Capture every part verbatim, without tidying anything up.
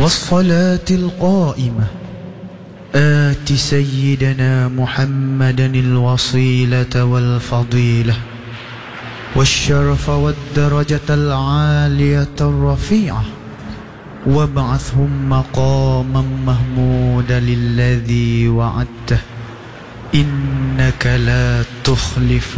والصلاة القائمة آت سيدنا محمدا الوصيلة والفضيلة والشرف والدرجة العالية الرفيعة وابعثهم مقاما محمودا للذي وعدته إنك لا تخلف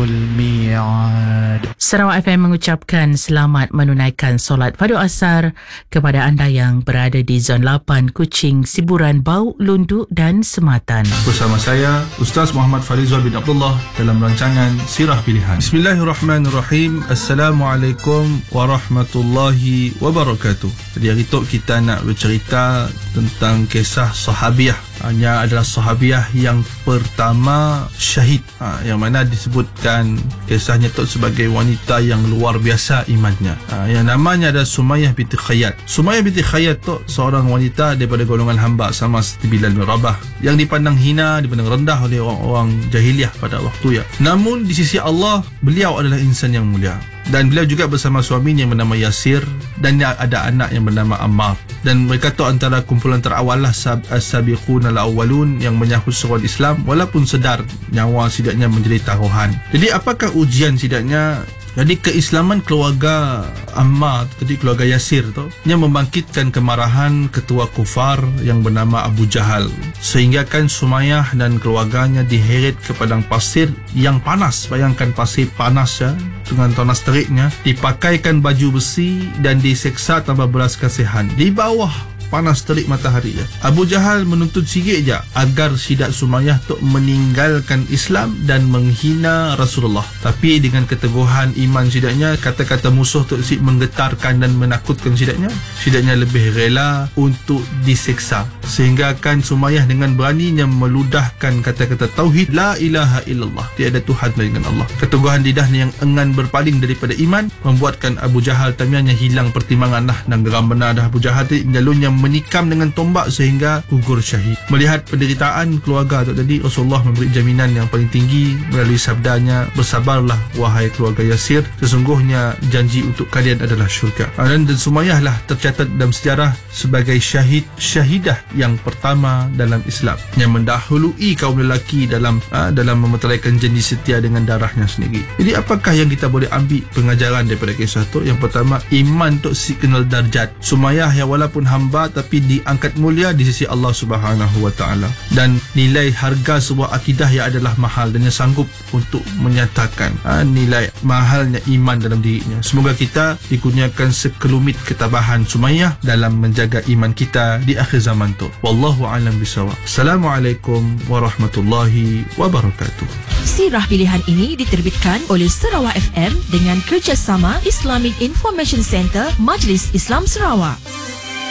الميعاد. Sarawak F M mengucapkan selamat menunaikan solat Fardhu Asar kepada anda yang berada di Zon lapan Kuching, Siburan, Bau, Lundu dan Sematan. Bersama saya Ustaz Muhammad Farizal bin Abdullah dalam rancangan Sirah Pilihan. Bismillahirrahmanirrahim. Assalamualaikum warahmatullahi wabarakatuh. Jadi hari itu kita nak bercerita tentang kisah sahabiah. Hanya adalah sahabiah yang pertama syahid, ha, yang mana disebutkan kisahnya tu sebagai wanita yang luar biasa imannya, ha, yang namanya adalah Sumayyah binti Khayyat. Sumayyah binti Khayyat tu seorang wanita daripada golongan hamba sama seperti Bilal bin Rabah, yang dipandang hina, dipandang rendah oleh orang-orang jahiliah pada waktu ya. Namun di sisi Allah, beliau adalah insan yang mulia. Dan beliau juga bersama suaminya yang bernama Yasir, dan dia ada anak yang bernama Ammar. Dan mereka tu antara kumpulan terawal lah as-sabiqun al-awwalun yang menyahut seruan Islam, walaupun sedar nyawa sidaknya menjadi taruhan. Jadi apakah ujian sidaknya? Jadi keislaman keluarga Ammar, jadi keluarga Yasir tu, yang membangkitkan kemarahan ketua kufar yang bernama Abu Jahal, sehingga kan Sumayyah dan keluarganya diheret ke padang pasir yang panas. Bayangkan pasir panas ya, dengan panas teriknya, dipakaikan baju besi dan diseksa tanpa belas kasihan di bawah panas terik matahari je. Abu Jahal menuntut sikit je agar sidak Sumayyah tu meninggalkan Islam dan menghina Rasulullah. Tapi dengan keteguhan iman sidaknya, kata-kata musuh tu si menggetarkan dan menakutkan sidaknya, sidaknya lebih rela untuk diseksa. Sehingga kan Sumayyah dengan beraninya meludahkan kata-kata tauhid, la ilaha illallah, tiada Tuhan melainkan Allah. Keteguhan lidahnya yang enggan berpaling daripada iman membuatkan Abu Jahal tamianya hilang pertimbangan dah, dan geram benar dah Abu Jahal tu, jalurnya menikam dengan tombak sehingga gugur syahid. Melihat penderitaan keluarga tu tadi, Rasulullah memberi jaminan yang paling tinggi melalui sabdanya, bersabarlah wahai keluarga Yasir, sesungguhnya janji untuk kalian adalah syurga. Dan, dan Sumayyah lah tercatat dalam sejarah sebagai syahid syahidah yang pertama dalam Islam, yang mendahului kaum lelaki dalam aa, dalam memeteraikan janji setia dengan darahnya sendiri. Jadi apakah yang kita boleh ambil pengajaran daripada kisah tu? Yang pertama, iman tu si kenal darjat. Sumayyah yang walaupun hamba tapi diangkat mulia di sisi Allah Subhanahu wa taala, dan nilai harga sebuah akidah yang adalah mahal, dan yang sanggup untuk menyatakan ha, nilai mahalnya iman dalam dirinya. Semoga kita dikurniakan sekelumit ketabahan Sumayyah dalam menjaga iman kita di akhir zaman tu. Wallahu a'lam bishawab. Assalamualaikum warahmatullahi wabarakatuh. Sirah Pilihan ini diterbitkan oleh Sarawak F M dengan kerjasama Islamic Information Center Majlis Islam Sarawak.